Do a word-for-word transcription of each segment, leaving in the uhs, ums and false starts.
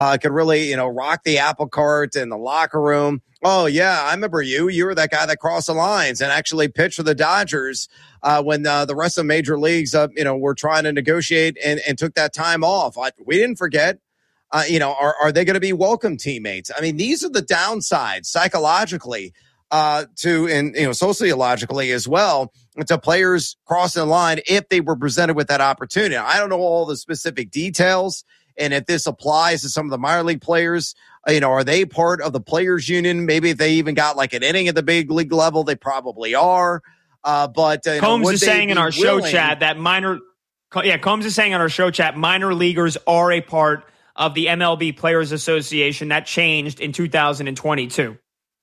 uh, could really, you know, rock the apple cart in the locker room. Oh, yeah, I remember you. You were that guy that crossed the lines and actually pitched for the Dodgers uh, when uh, the rest of the major leagues, uh, you know, were trying to negotiate and, and took that time off. I, we didn't forget. Uh, you know, are, are they going to be welcome teammates? I mean, these are the downsides psychologically uh, to, and, you know, sociologically as well, to players crossing the line if they were presented with that opportunity. I don't know all the specific details, and if this applies to some of the minor league players, you know, are they part of the players union? Maybe if they even got like an inning at the big league level, they probably are. Uh, but uh, Combs know, is saying in our willing- show chat that minor, yeah, Combs is saying in our show chat, minor leaguers are a part of the M L B Players Association. That changed in two thousand twenty-two.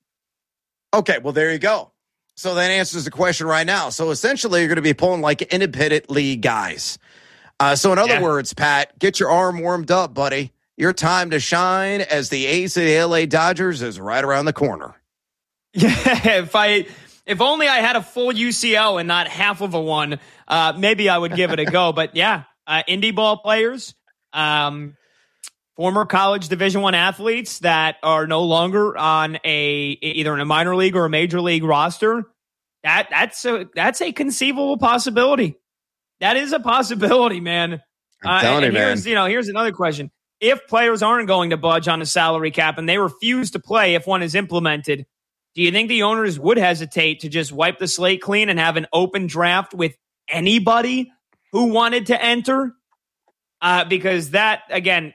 Okay, well, there you go. So that answers the question right now. So essentially, you're going to be pulling like independent league guys. Uh, so in other yeah. words, Pat, get your arm warmed up, buddy. Your time to shine as the ace of the L A Dodgers is right around the corner. Yeah, if I, if only I had a full U C L and not half of a one, uh, maybe I would give it a go. But yeah, uh, indie ball players, um, former college Division One athletes that are no longer on a either in a minor league or a major league roster. That that's a that's a conceivable possibility. That is a possibility, man. I'm telling uh, and you, here's, man. You know, here's another question. If players aren't going to budge on a salary cap and they refuse to play if one is implemented, do you think the owners would hesitate to just wipe the slate clean and have an open draft with anybody who wanted to enter? Uh, because that, again,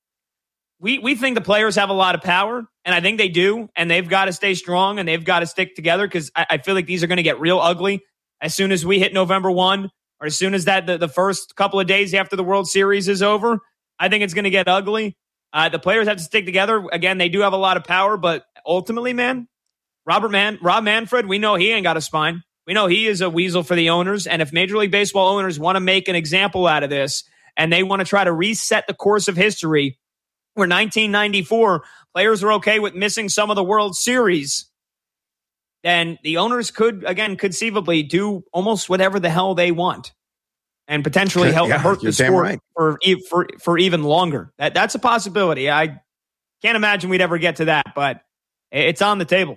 we, we think the players have a lot of power, and I think they do, and they've got to stay strong and they've got to stick together because I, I feel like these are going to get real ugly as soon as we hit November first or as soon as that the, the first couple of days after the World Series is over. I think it's going to get ugly. Uh, the players have to stick together. Again, they do have a lot of power, but ultimately, man, Robert Man, Rob Manfred, we know he ain't got a spine. We know he is a weasel for the owners. And if Major League Baseball owners want to make an example out of this and they want to try to reset the course of history where nineteen ninety-four players were okay with missing some of the World Series, then the owners could, again, conceivably do almost whatever the hell they want. And potentially help yeah, hurt the sport right. for, for for even longer. That that's a possibility. I can't imagine we'd ever get to that, but it's on the table.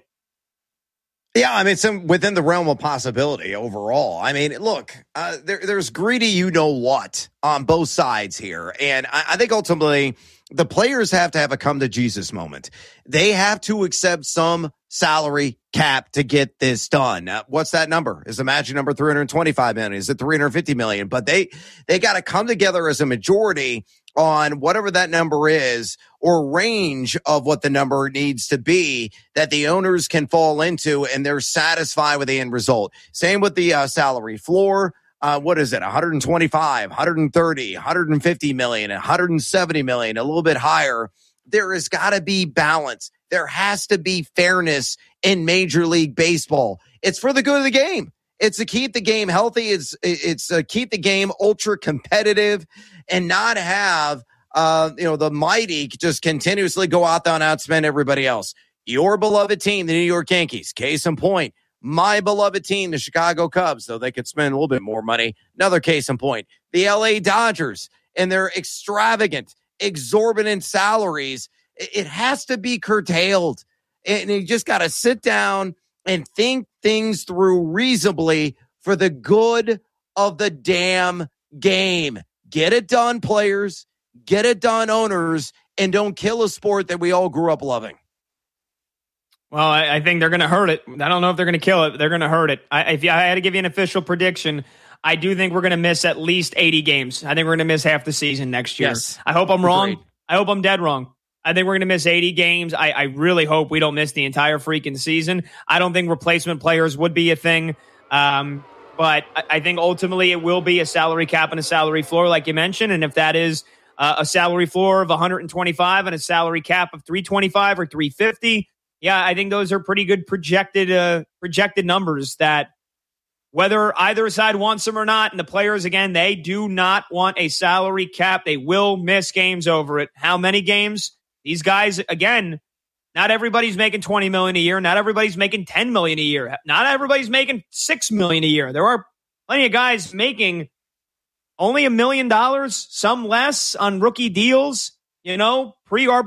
Yeah, I mean, it's in, within the realm of possibility overall. I mean, look, uh, there, there's greedy you know what on both sides here. And I, I think ultimately the players have to have a come to Jesus moment. They have to accept some salary cap to get this done. Uh, what's that number? Is the magic number three hundred twenty-five million? Is it three hundred fifty million? But they, they got to come together as a majority on whatever that number is or range of what the number needs to be that the owners can fall into and they're satisfied with the end result. Same with the uh, salary floor. Uh, what is it? one hundred twenty-five, one hundred thirty, one hundred fifty million, one hundred seventy million, a little bit higher. There has got to be balance. There has to be fairness in Major League Baseball. It's for the good of the game. It's to keep the game healthy. It's it's to keep the game ultra competitive and not have uh, you know the mighty just continuously go out there and outspend everybody else. Your beloved team, the New York Yankees, case in point. My beloved team, the Chicago Cubs, though they could spend a little bit more money. Another case in point. The L A Dodgers and their extravagant, exorbitant salaries. It has to be curtailed. And you just got to sit down and think things through reasonably for the good of the damn game. Get it done, players. Get it done, owners. And don't kill a sport that we all grew up loving. Well, I, I think they're going to hurt it. I don't know if they're going to kill it, but they're going to hurt it. I, if I had to give you an official prediction, I do think we're going to miss at least eighty games. I think we're going to miss half the season next year. Yes. I hope I'm wrong. Agreed. I hope I'm dead wrong. I think we're going to miss eighty games. I, I really hope we don't miss the entire freaking season. I don't think replacement players would be a thing. Um, but I, I think ultimately it will be a salary cap and a salary floor, like you mentioned. And if that is uh, a salary floor of one hundred twenty-five and a salary cap of three twenty-five or three fifty, yeah, I think those are pretty good projected uh, projected numbers that whether either side wants them or not, and the players, again, they do not want a salary cap. They will miss games over it. How many games? These guys, again, not everybody's making twenty million dollars a year. Not everybody's making ten million dollars a year. Not everybody's making six million dollars a year. There are plenty of guys making only a million dollars, some less on rookie deals. you know, pre